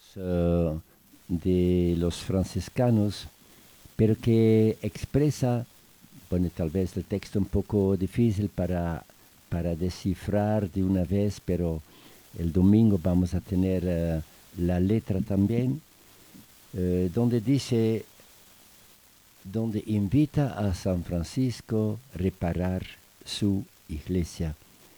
de los franciscanos, pero que expresa, bueno, tal vez el texto un poco difícil para descifrar de una vez, pero el domingo vamos a tener la letra también, donde dice, donde invita a San Francisco a reparar su iglesia.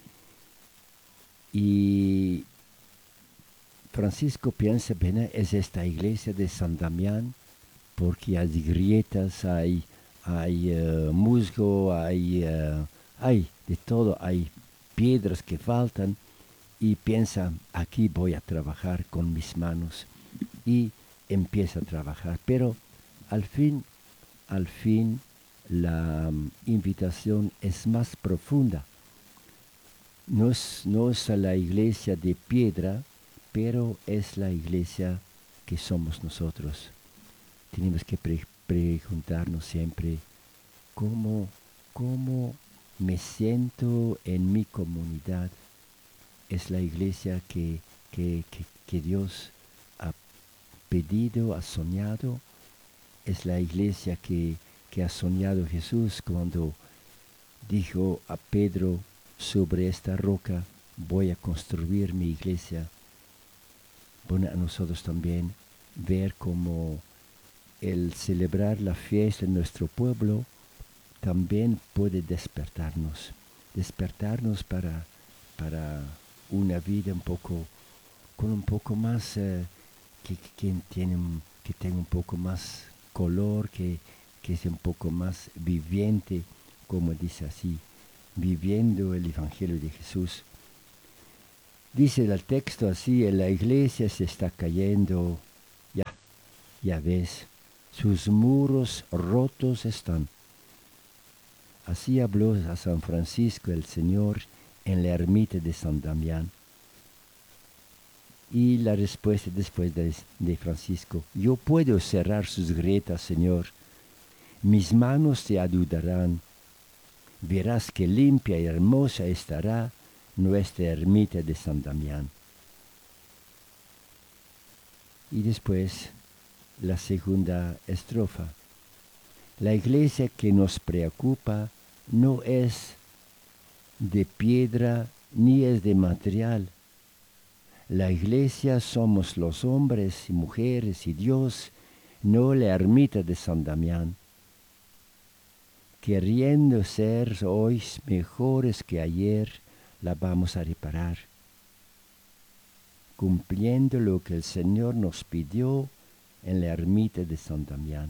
Y Francisco piensa, bueno, es esta iglesia de San Damián, porque hay grietas, hay musgo, hay de todo, hay piedras que faltan, y piensa, aquí voy a trabajar con mis manos, y empieza a trabajar. Pero al fin, la invitación es más profunda. No es a la iglesia de piedra, pero es la iglesia que somos nosotros. Tenemos que preguntarnos siempre cómo, cómo me siento en mi comunidad. Es la iglesia que Dios ha pedido, ha soñado. Es la iglesia que ha soñado Jesús cuando dijo a Pedro, sobre esta roca voy a construir mi iglesia. Bueno, a nosotros también ver cómo el celebrar la fiesta en nuestro pueblo también puede despertarnos para una vida con un poco más, que tenga un poco más color, que sea un poco más viviente, como dice así, viviendo el Evangelio de Jesús. Dice el texto así, la iglesia se está cayendo, ya ves, sus muros rotos están. Así habló a San Francisco el Señor en la ermita de San Damián. Y la respuesta después de Francisco, yo puedo cerrar sus grietas, Señor, mis manos te ayudarán, verás que limpia y hermosa estará nuestra ermita de San Damián. Y después la segunda estrofa. La iglesia que nos preocupa no es de piedra ni es de material. La iglesia somos los hombres y mujeres y Dios, no la ermita de San Damián. Queriendo ser hoy mejores que ayer, la vamos a reparar, cumpliendo lo que el Señor nos pidió en la ermita de San Damián.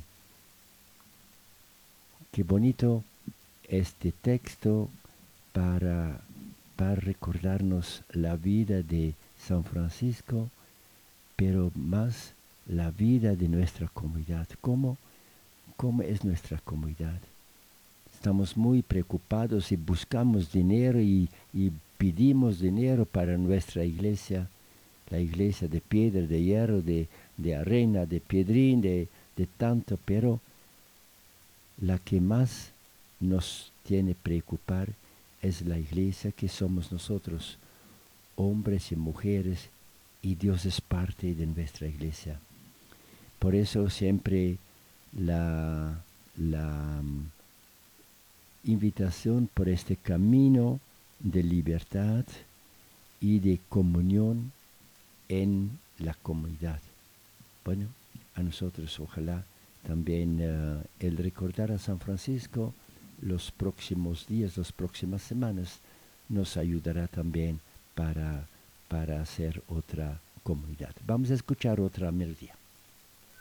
Qué bonito este texto para recordarnos la vida de San Francisco, pero más la vida de nuestra comunidad. ¿Cómo es nuestra comunidad? Estamos muy preocupados y buscamos dinero y pedimos dinero para nuestra iglesia, la iglesia de piedra, de hierro, de arena, de piedrín, de tanto, pero la que más nos tiene preocupar es la iglesia que somos nosotros, hombres y mujeres, y Dios es parte de nuestra iglesia. Por eso siempre la invitación por este camino de libertad y de comunión en la comunidad. Bueno, a nosotros ojalá también el recordar a San Francisco los próximos días, las próximas semanas, nos ayudará también para hacer otra comunidad. Vamos a escuchar otra melodía.